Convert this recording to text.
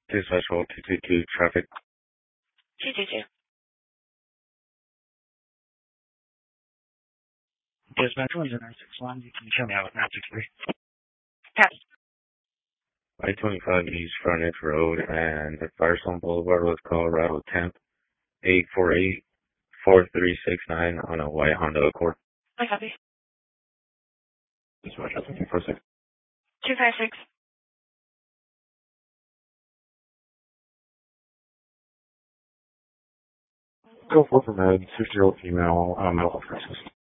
Two special 222 traffic. 222. Dispatch 961, you can show me out at 963. Copy. I-25 East Frontage Road and Firestone Boulevard, West Colorado, temp 848-4369 on a white Honda Accord. I copy. Dispatch 246. 256. Go for med, 60 female, mental health crisis.